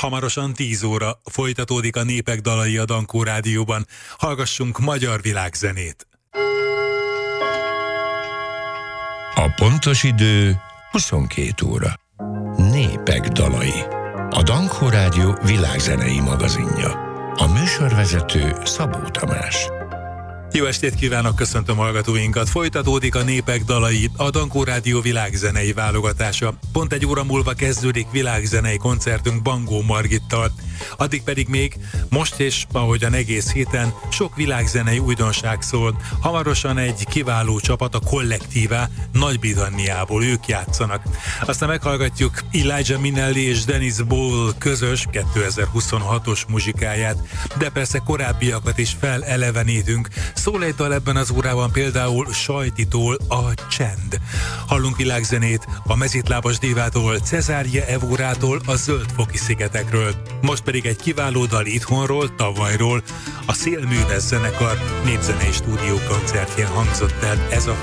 Hamarosan 10 óra folytatódik a Népek dalai a Dankó Rádióban. Hallgassunk magyar világzenét. A pontos idő 22 óra. Népek dalai. A Dankó Rádió világzenei magazinja. A műsorvezető Szabó Tamás. Jó estét kívánok, köszöntöm hallgatóinkat. Folytatódik a Népek dalai, a Dankó Rádió világzenei válogatása. Pont egy óra múlva kezdődik világzenei koncertünk Bangó Margittal. Addig pedig még most és ahogyan egész héten sok világzenei újdonság szól. Hamarosan egy kiváló csapat, a Kollektíva Nagy-Britanniából, ők játszanak. Aztán meghallgatjuk Elijah Minelli és Dennis Ball közös 2026-os muzsikáját, de persze korábbiakat is felelevenítünk. Szól egy dal ebben az órában például Sajtitól a Csend. Hallunk világzenét a Mezitlábas Divától, Cezárje Evórától, a Zöld-foki-szigetekről. Most pedig egy kiváló dal itthonról, tavalyról, a Szélműves zenekar népzenei stúdió koncertjén hangzott el ez a